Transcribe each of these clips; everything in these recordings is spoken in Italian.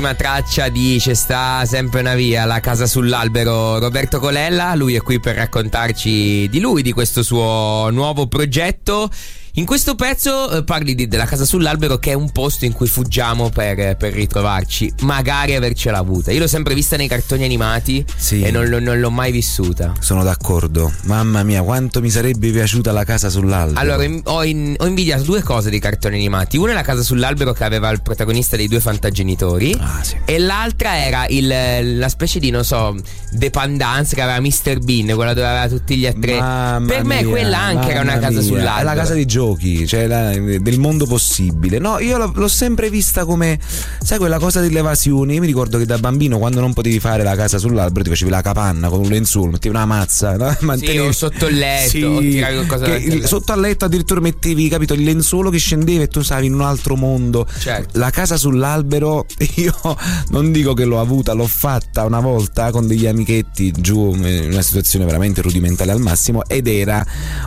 Una traccia di C'è sta sempre una via, La casa sull'albero. Roberto Colella, lui è qui per raccontarci di lui, di questo suo nuovo progetto. In questo pezzo parli della casa sull'albero, che è un posto in cui fuggiamo per ritrovarci, magari avercela avuta. Io l'ho sempre vista nei cartoni animati, sì, e non l'ho mai vissuta. Sono d'accordo. Mamma mia, quanto mi sarebbe piaciuta la casa sull'albero. Allora, ho invidiato due cose dei cartoni animati. Una è la casa sull'albero, che aveva il protagonista dei due fantagenitori, sì. E l'altra era la specie di, non so, dependance che aveva Mr. Bean, quella dove aveva tutti gli attrezzi. Per me quella anche era una casa sull'albero. È la casa di giochi, cioè del mondo possibile. No, io l'ho sempre vista come, sai, quella cosa dell'evasione. Io mi ricordo che da bambino, quando non potevi fare la casa sull'albero, ti facevi la capanna con un lenzuolo, mettevi una mazza, no? Sì, o sotto il letto, sì, o tiravi qualcosa sotto al letto addirittura mettevi, capito, il lenzuolo che scendeva e tu stavi in un altro mondo. Certo. La casa sull'albero, io non dico che l'ho avuta, l'ho fatta una volta con degli amichetti giù in una situazione veramente rudimentale al massimo, ed era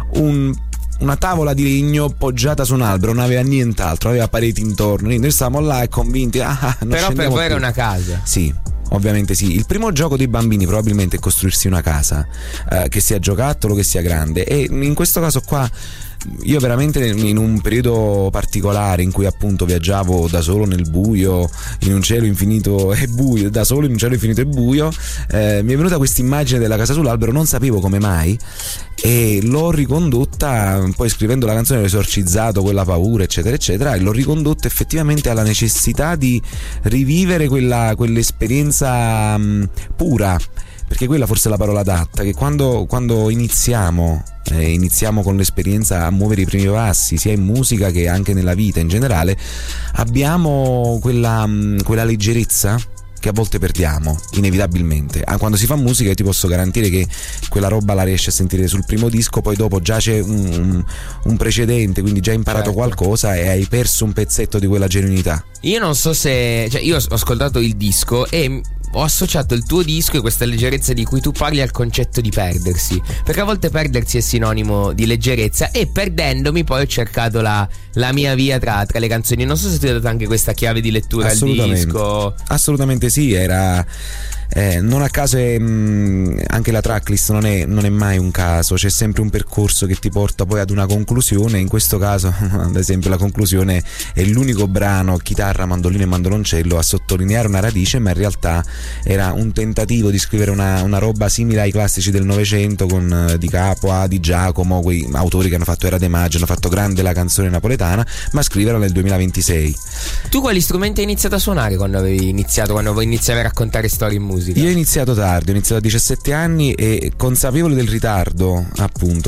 una tavola di legno poggiata su un albero, non aveva nient'altro, aveva pareti intorno. Noi stavamo là e convinti, però per voi era una casa. Sì, ovviamente sì. Il primo gioco dei bambini probabilmente è costruirsi una casa, che sia giocattolo, che sia grande. E in questo caso qua io veramente, in un periodo particolare in cui appunto viaggiavo da solo nel buio, in un cielo infinito e buio, da solo in un cielo infinito e buio, mi è venuta questa immagine della casa sull'albero, non sapevo come mai, e l'ho ricondotta, poi scrivendo la canzone ho esorcizzato quella paura, eccetera eccetera, e l'ho ricondotta effettivamente alla necessità di rivivere quell'esperienza pura, perché quella forse è la parola adatta, che quando iniziamo con l'esperienza a muovere i primi passi, sia in musica che anche nella vita in generale, abbiamo quella leggerezza che a volte perdiamo inevitabilmente. Quando si fa musica io ti posso garantire che quella roba la riesci a sentire sul primo disco, poi dopo già c'è un precedente, quindi già hai imparato qualcosa e hai perso un pezzetto di quella genuinità. Io non so se, cioè, io ho ascoltato il disco e ho associato il tuo disco e questa leggerezza di cui tu parli al concetto di perdersi, perché a volte perdersi è sinonimo di leggerezza, e perdendomi poi ho cercato la mia via tra le canzoni. Non so se tu hai dato anche questa chiave di lettura al disco. Assolutamente sì, era non a caso anche la tracklist non è mai un caso, c'è sempre un percorso che ti porta poi ad una conclusione. In questo caso ad esempio la conclusione è l'unico brano, chitarra, mandolino e mandoloncello, a sottolineare una radice, ma in realtà era un tentativo di scrivere una roba simile ai classici del Novecento, con Di Capua, Di Giacomo, quei autori che hanno fatto Era De Maggio, hanno fatto grande la canzone napoletana, ma scriverla nel 2026. Tu quali strumenti hai iniziato a suonare quando iniziavi a raccontare storie in musica? Io ho iniziato tardi, ho iniziato a 17 anni e consapevole del ritardo, appunto,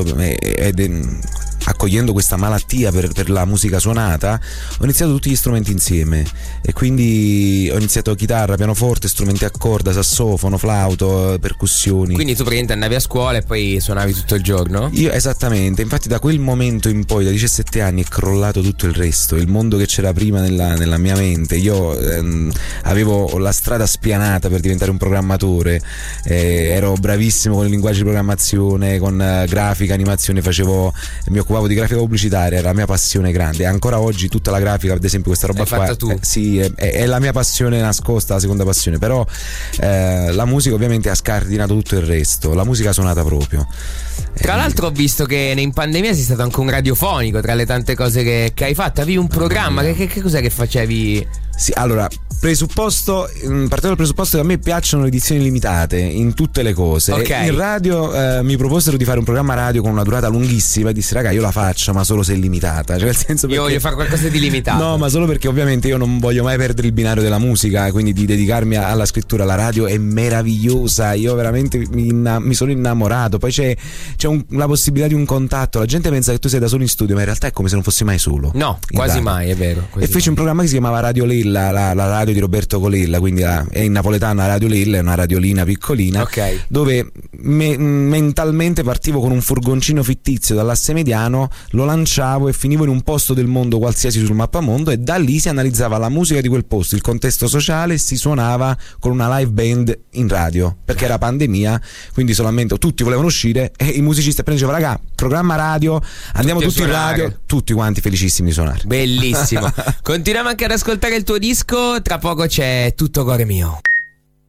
accogliendo questa malattia per la musica suonata, ho iniziato tutti gli strumenti insieme, e quindi ho iniziato chitarra, pianoforte, strumenti a corda, sassofono, flauto, percussioni. Quindi tu praticamente andavi a scuola e poi suonavi tutto il giorno? Io esattamente, infatti da quel momento in poi, da 17 anni, è crollato tutto il resto, il mondo che c'era prima nella mia mente. Io avevo la strada spianata per diventare un programmatore, ero bravissimo con il linguaggio di programmazione, con grafica, animazione, mi occupavo di grafica pubblicitaria, era la mia passione grande. Ancora oggi tutta la grafica, ad esempio questa roba qua, tu? Sì, è la mia passione nascosta, la seconda passione, però la musica ovviamente ha scardinato tutto il resto, la musica suonata proprio. Tra l'altro ho visto che in pandemia sei stato anche un radiofonico, tra le tante cose che hai fatto, avevi un programma, che cos'è che facevi? Sì, allora, partiamo dal presupposto che a me piacciono le edizioni limitate in tutte le cose. Okay. In radio mi proposero di fare un programma radio con una durata lunghissima e dissi: raga, io la faccio, ma solo se è limitata. Cioè, nel senso, io voglio fare qualcosa di limitato. No, ma solo perché ovviamente io non voglio mai perdere il binario della musica, quindi di dedicarmi alla scrittura. La radio è meravigliosa, io veramente mi sono innamorato. Poi c'è la possibilità di un contatto. La gente pensa che tu sei da solo in studio, ma in realtà è come se non fossi mai solo. No, quasi mai, è vero. E feci un programma che si chiamava Radio Lella, la radio di Roberto Colella, quindi è in napoletana Radio Lella, è una radiolina piccolina, okay, dove mentalmente partivo con un furgoncino fittizio dall'asse mediano, lo lanciavo e finivo in un posto del mondo qualsiasi sul mappamondo, e da lì si analizzava la musica di quel posto, il contesto sociale, e si suonava con una live band in radio, perché era pandemia, quindi solamente tutti volevano uscire e i musicisti appena dicevano: raga, programma radio, andiamo tutti in suonare. radio, tutti quanti felicissimi di suonare. Bellissimo. Continuiamo anche ad ascoltare il tuo disco, tra poco c'è Tutto cuore mio.